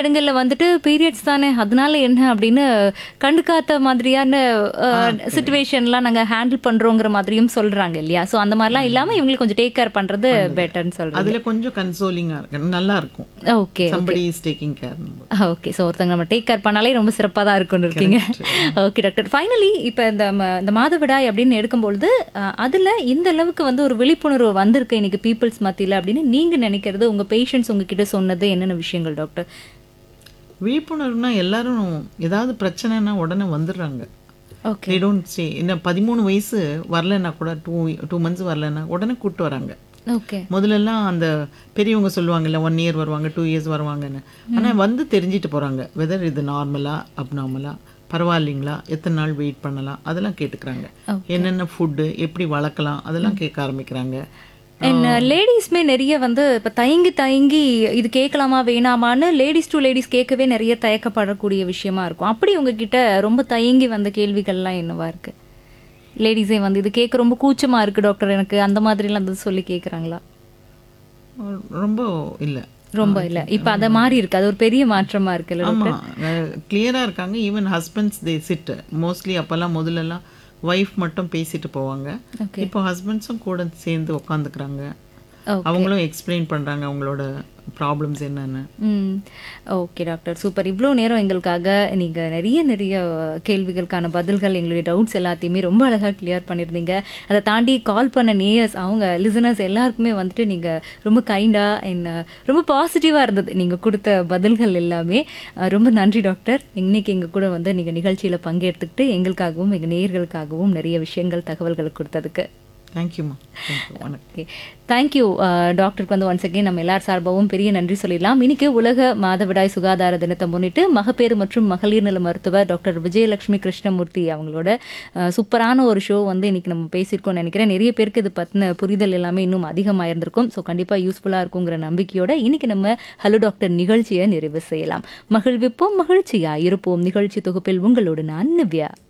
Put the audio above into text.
இடங்கள்ல வந்துட்டு பீரியட்ஸ் தானே அதனால என்ன அப்படின்னு கண்டுக்காத மாதிரியான சிச்சுவேஷன்லாம் நாங்க ஹேண்டில் பண்றோங்கிற மாதிரியும் சொல்றாங்க இல்லையா? ஸோ அந்த மாதிரிலாம் இல்லாம இவங்களுக்கு கொஞ்சம் டேக் கேர் பண்றது பெட்டர்னு சொல்றேன். அதுல கொஞ்சம் கன்சோலிங்கா இருக்கு, நல்லா இருக்கும். Okay somebody is taking care. Okay. So ஒருத்தங்க நம்ம டேக் கேர் பண்ணாலே ரொம்ப சிறப்பாக தான் இருக்கும்னு இருக்கீங்க. ஓகே டாக்டர், ஃபைனலி இப்போ இந்த மாதவிடாய் அப்படின்னு எடுக்கும்பொழுது அதில் இந்த அளவுக்கு வந்து ஒரு விழிப்புணர்வு வந்திருக்கு இன்னைக்கு பீப்புள்ஸ் மத்தியில் அப்படின்னு நீங்கள் நினைக்கிறது, உங்கள் பேஷண்ட்ஸ் உங்ககிட்ட சொன்னது என்னென்ன விஷயங்கள் டாக்டர்? விழிப்புணர்வுனா எல்லாரும் ஏதாவது பிரச்சனைனா உடனே வந்துடுறாங்க. ஓகே. they don't say இன்னும் 13 வயசு வரலன்னா கூட 2 months வரலன்னா உடனே கூப்பிட்டு வராங்க. ஓகே. முதல்லலாம் அந்த பெரியவங்க சொல்லுவாங்கல்ல 1 year வருவாங்க 2 years வருவாங்கன்னு. ஆனால் வந்து தெரிஞ்சிட்டு போகிறாங்க வெதர் இது நார்மலா அப்நார்மலா, பரவாயில்லைங்களா, எத்தனை நாள் வெயிட் பண்ணலாம், அதெல்லாம் கேட்டுக்கிறாங்க. என்னென்ன ஃபுட்டு எப்படி வளர்க்கலாம் அதெல்லாம் கேட்க ஆரம்பிக்கிறாங்க. லேடிஸ்மே நிறைய வந்து இப்போ தயங்கி இது கேட்கலாமா வேணாமான்னு லேடிஸ் டு லேடிஸ் கேட்கவே நிறைய தயக்கப்படக்கூடிய விஷயமா இருக்கும். அப்படி உங்ககிட்ட ரொம்ப தயங்கி வந்த கேள்விகள்லாம் என்னவா இருக்கு? லேடிஸே வந்து இது கேட்க ரொம்ப கூச்சமா இருக்கு டாக்டர் எனக்கு, அந்த மாதிரிலாம் வந்து சொல்லி கேட்குறாங்களா? ரொம்ப இல்லை, ரொம்ப இல்லை. இப்போ அதை மாறி இருக்கு, அது ஒரு பெரிய மாற்றமா இருக்குல்ல டாக்டர்? ஆமாம், கிளியராக இருக்காங்க. ஈவன் ஹஸ்பண்ட்ஸ் தே சிட் மோஸ்ட்லி. அப்போல்லாம் முதல்லலாம் ஒய்ஃப் மட்டும் பேசிட்டு போவாங்க. இப்போ ஹஸ்பண்ட்ஸும் கூட சேர்ந்து உட்காந்துக்கிறாங்க. அவங்களும் எக்ஸ்பிளைன் பண்ணுறாங்க அவங்களோட ப்ராப்ளம்ஸ் என்னென்னு. Okay doctor, super. இவ்வளோ நேரம் எங்களுக்காக நீங்கள் நிறைய கேள்விகளுக்கான பதில்கள், எங்களுடைய டவுட்ஸ் எல்லாத்தையுமே ரொம்ப அழகாக கிளியர் பண்ணியிருந்தீங்க. அதை தாண்டி கால் பண்ண நேயர்ஸ், அவங்க லிசனர்ஸ் எல்லாருக்குமே வந்துட்டு நீங்கள் ரொம்ப கைண்டாக என்ன ரொம்ப பாசிட்டிவாக இருந்தது நீங்கள் கொடுத்த பதில்கள் எல்லாமே. ரொம்ப நன்றி டாக்டர். இன்னைக்கு எங்கள் கூட வந்து நீங்கள் நிகழ்ச்சியில் பங்கெடுத்துக்கிட்டு எங்களுக்காகவும் எங்கள் நேயர்களுக்காகவும் நிறைய விஷயங்கள் தகவல்கள் கொடுத்ததுக்கு தேங்க்யூம்மா. ஓகே, தேங்க்யூ டாக்டருக்கு வந்து ஒன்ஸ் அகெயின் நம்ம எல்லார் சார்பாகவும் பெரிய நன்றி சொல்லிடலாம். இன்னைக்கு உலக மாதவிடாய் சுகாதார தினத்தை முன்னிட்டு மகப்பேறு மற்றும் மகளிர் நல மருத்துவர் டாக்டர் விஜயலட்சுமி கிருஷ்ணமூர்த்தி அவங்களோட சூப்பரான ஒரு ஷோ வந்து இன்னைக்கு நம்ம பேசியிருக்கோம்னு நினைக்கிறேன். நிறைய பேருக்கு இது பற்றின புரிதல் எல்லாமே இன்னும் அதிகமாக இருந்திருக்கும். ஸோ கண்டிப்பாக யூஸ்ஃபுல்லாக இருக்குங்கிற நம்பிக்கையோட இன்னைக்கு நம்ம ஹலோ டாக்டர் நிகழ்ச்சியை நிறைவு செய்யலாம். மகிழ்விப்போம், மகிழ்ச்சியா இருப்போம். நிகழ்ச்சி தொகுப்பில் உங்களோடு நான் நிவ்யா.